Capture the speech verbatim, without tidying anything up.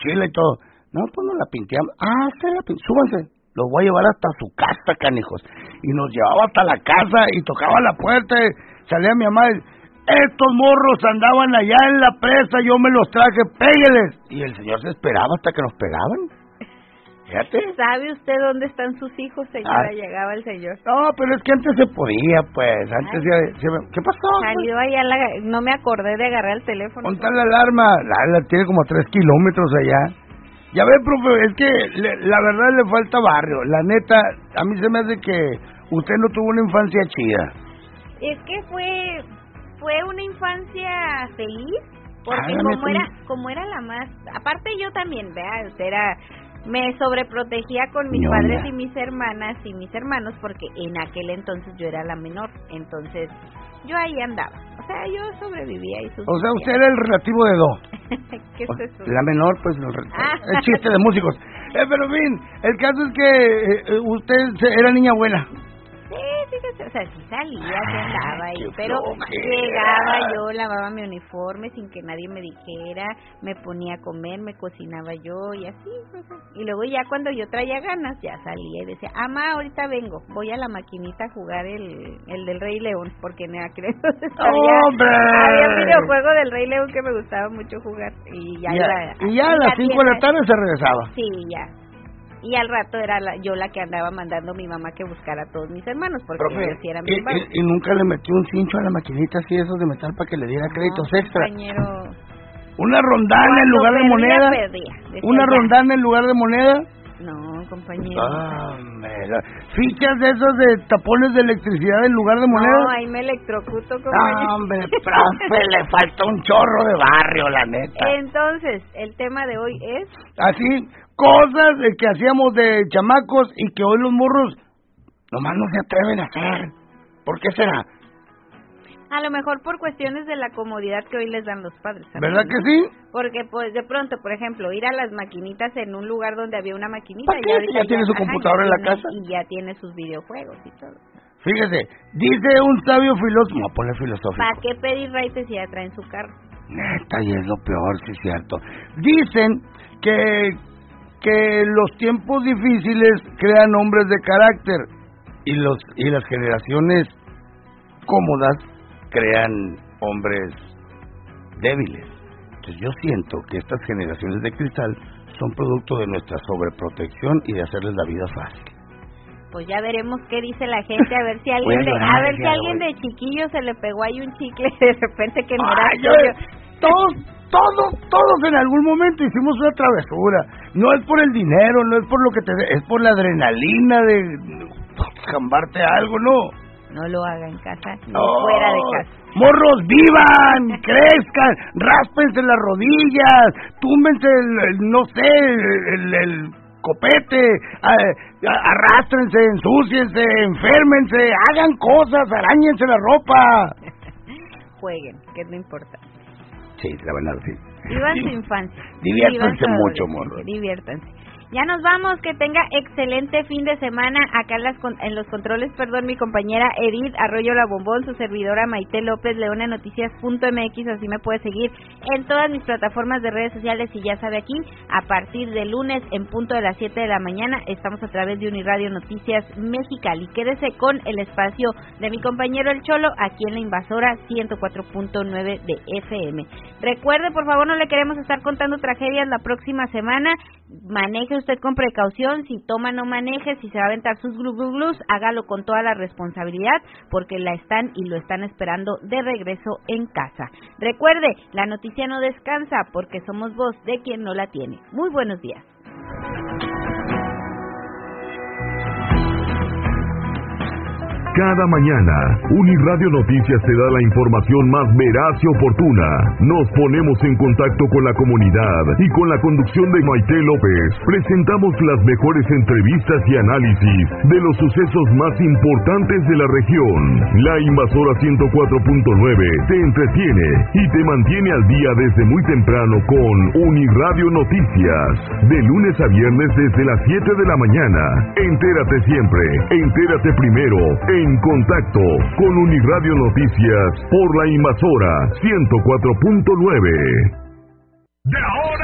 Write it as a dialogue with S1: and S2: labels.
S1: mochila y todo. No, pues nos la pinteamos. Ah, se la pin... súbanse. Los voy a llevar hasta su casa, canijos. Y nos llevaba hasta la casa y tocaba la puerta. Y salía mi mamá y, estos morros andaban allá en la presa, yo me los traje, pégueles. Y el señor se esperaba hasta que nos pegaban. Fíjate.
S2: ¿Sabe usted dónde están sus hijos, señora? Ah. Llegaba el señor.
S1: No, pero es que antes se podía, pues. Antes ya... ¿Qué pasó?
S2: Salió
S1: pues?
S2: allá, la... no me acordé de agarrar el teléfono.
S1: Ponta la alarma. La, la tiene como a tres kilómetros allá. Ya ve, profe, es que le, la verdad le falta barrio. La neta, a mí se me hace que usted no tuvo una infancia chida.
S2: Es que fue fue una infancia feliz, porque
S1: ah,
S2: como era como era la más... Aparte yo también, vea, era... Me sobreprotegía con mis Ñoña. padres y mis hermanas y mis hermanos, porque en aquel entonces yo era la menor. Entonces, yo ahí andaba. O sea, yo sobrevivía y sus...
S1: O sea, usted era el relativo de do.
S2: ¿Qué es eso?
S1: La menor, pues, el, ah. el chiste de músicos. Eh, pero, en fin, el caso es que eh, usted era niña buena.
S2: Sí, fíjese, o sea, sí salía, que andaba ahí, pero llegaba yo, lavaba mi uniforme sin que nadie me dijera, me ponía a comer, me cocinaba yo y así, o sea, y luego ya cuando yo traía ganas, ya salía y decía, mamá, ahorita vengo, voy a la maquinita a jugar el, el del Rey León, porque en aquel entonces había, había un videojuego del Rey León que me gustaba mucho jugar, y ya,
S1: ya
S2: iba,
S1: y ya a las cinco de la tarde se regresaba.
S2: Sí, ya. Y al rato era la, yo la que andaba mandando a mi mamá que buscara a todos mis hermanos, porque
S1: Profe,
S2: ellos sí eran
S1: y,
S2: mis hermanos.
S1: Y, y nunca le metió un cincho a la maquinita así, esos de metal, para que le diera créditos
S2: no,
S1: extra.
S2: Compañero.
S1: Una rondana en lugar
S2: perdía,
S1: de moneda.
S2: Perdía,
S1: Una
S2: ya.
S1: rondana en lugar de moneda.
S2: No, compañero.
S1: Ah, mera. Fichas de esos de tapones de electricidad en lugar de moneda.
S2: No, ahí me electrocuto, compañero.
S1: Ah, hombre, profe, le falta un chorro de barrio, la neta.
S2: Entonces, el tema de hoy es...
S1: Así, cosas que hacíamos de chamacos y que hoy los morros nomás no se atreven a hacer. ¿Por qué será?
S2: A lo mejor por cuestiones de la comodidad que hoy les dan los padres. ¿También?
S1: ¿Verdad que sí?
S2: Porque pues de pronto, por ejemplo, ir a las maquinitas en un lugar donde había una maquinita.
S1: ¿Para qué? Ya, ya tiene su computadora en la casa.
S2: Y ya tiene sus videojuegos y todo.
S1: Fíjese, dice un sabio filósofo, no, ponle filosófico.
S2: ¿Para qué pedir raíces si ya traen su carro?
S1: Neta, y es lo peor, sí es cierto. Dicen que, que los tiempos difíciles crean hombres de carácter y, los, y las generaciones cómodas crean hombres débiles. Entonces yo siento que estas generaciones de cristal son producto de nuestra sobreprotección y de hacerles la vida fácil.
S2: Pues ya veremos qué dice la gente, a ver si alguien de,
S1: llorar,
S2: a ver si alguien
S1: voy.
S2: de chiquillo se le pegó ahí un chicle de repente que no
S1: Ay,
S2: era
S1: yo,
S2: suyo.
S1: todos, todos, todos en algún momento hicimos una travesura. No es por el dinero, no es por lo que te, es por la adrenalina de jambarte algo, no.
S2: No lo haga en casa, ni
S1: no.
S2: fuera de casa.
S1: Morros, vivan, crezcan, ráspense las rodillas, túmbense el, el no sé, el, el copete, arrastrense, ensúciense, enférmense, hagan cosas, arañense la ropa.
S2: Jueguen, que no importa.
S1: Sí, la verdad, sí.
S2: Vivan su infancia.
S1: Diviértanse mucho, morros.
S2: Diviértanse. Ya nos vamos, que tenga excelente fin de semana. Acá en, las, en los controles, perdón, mi compañera Edith Arroyo La Bombón, su servidora Maite López, leona noticias punto m x, así me puede seguir en todas mis plataformas de redes sociales. Y ya sabe, aquí, a partir de lunes, en punto de las siete de la mañana, estamos a través de Uniradio Noticias Mexicali. Quédese con el espacio de mi compañero El Cholo, aquí en la Invasora ciento cuatro punto nueve de F M. Recuerde, por favor, no le queremos estar contando tragedias la próxima semana. Maneje usted con precaución, si toma no maneje, si se va a aventar sus glu glu glus, hágalo con toda la responsabilidad, porque la están y lo están esperando de regreso en casa. Recuerde, la noticia no descansa, porque somos voz de quien no la tiene. Muy buenos días.
S3: Cada mañana, Uniradio Noticias te da la información más veraz y oportuna. Nos ponemos en contacto con la comunidad y con la conducción de Maite López presentamos las mejores entrevistas y análisis de los sucesos más importantes de la región. La Invasora ciento cuatro punto nueve te entretiene y te mantiene al día desde muy temprano con Uniradio Noticias. De lunes a viernes desde las siete de la mañana. Entérate siempre, entérate primero, en contacto con Uniradio Noticias por la Invasora ciento cuatro punto nueve. De ahora